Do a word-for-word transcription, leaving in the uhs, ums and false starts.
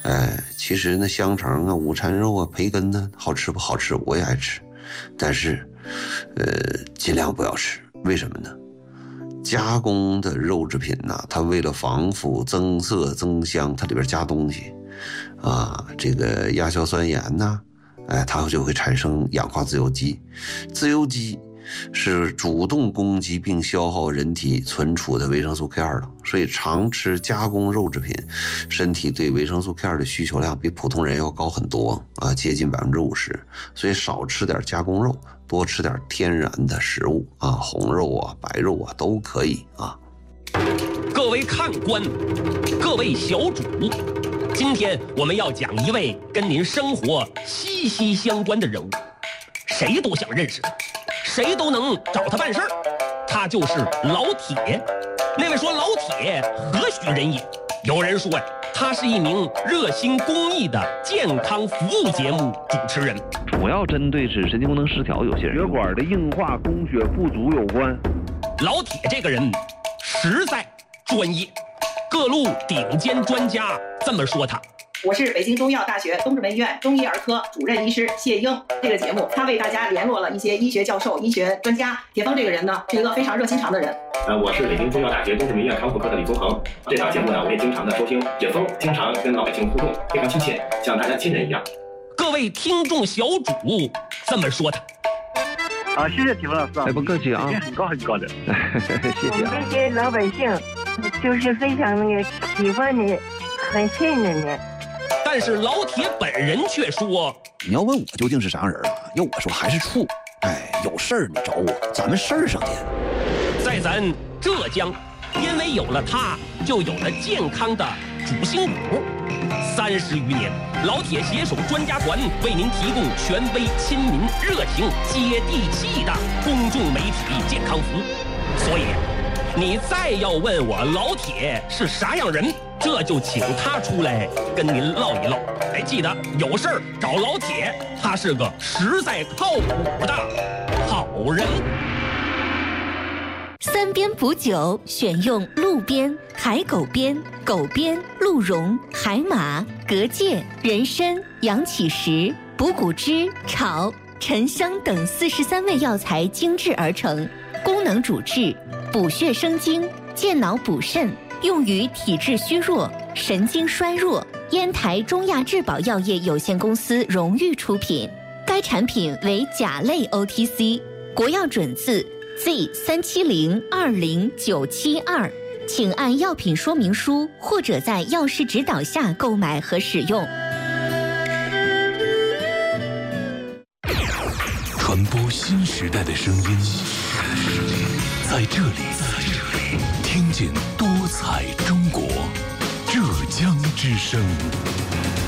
哎，其实那香肠啊、午餐肉啊、培根呢，好吃不好吃，我也爱吃，但是，呃，尽量不要吃。为什么呢？加工的肉制品呢，它为了防腐、增色、增香，它里边加东西，啊，这个亚硝酸盐呐，哎，它就会产生氧化自由基，自由基是主动攻击并消耗人体存储的维生素 K 二的，所以常吃加工肉制品，身体对维生素 K 二的需求量比普通人要高很多啊，接近百分之五十。所以少吃点加工肉，多吃点天然的食物啊，红肉啊、白肉啊都可以啊。 各位看官，各位小主，今天我们要讲一位跟您生活息息相关的人物，谁都想认识他。谁都能找他办事儿，他就是老铁。那位说老铁何许人也？有人说呀，他是一名热心公益的健康服务节目主持人， 主要针对是神经功能失调有些人，血管的硬化、供血不足有关。 老铁这个人实在专业，各路顶尖专家这么说他。 我是北京中医药大学东直门医院中医儿科主任医师谢英。这个节目他为大家联络了一些医学教授、医学专家。铁峰这个人呢，是一个非常热心肠的人。 呃，我是北京中医药大学东直门医院康复科的李宗恒。这档节目呢，我也经常的收听。铁峰经常跟老百姓互动，非常亲切，像大家亲人一样。 各位听众小主这么说他。 啊，谢谢铁峰老师啊， 哎，不客气啊， 很高很高的， 谢谢啊。 我们这些老百姓就是非常那个喜欢你，很信任你。 但是老铁本人却说：“ 你要问我究竟是啥样人啊？要我说还是处。哎，有事儿你找我，咱们事儿上见。” 在咱浙江，因为有了他，就有了健康的主心骨。三十余年，老铁携手专家团为您提供权威、亲民、热情、接地气的公众媒体健康服务。所以，你再要问我老铁是啥样人，这就请他出来跟您唠一唠。哎，记得有事儿找老铁，他是个实在靠谱的好人。 三边补酒选用鹿鞭、海狗鞭、狗鞭、鹿茸、海马、蛤介、人参、羊起石、补骨脂、炒、沉香等四十三味药材精制而成，功能主治补血生津、健脑补肾，用于体质虚弱、神经衰弱。烟台中亚质保药业有限公司荣誉出品，该产品为甲类 O T C， 国药准字 Z 三七零二零九七二，请按药品说明书或者在药师指导下购买和使用。 传播新时代的声音，在这里听见多彩中国，浙江之声。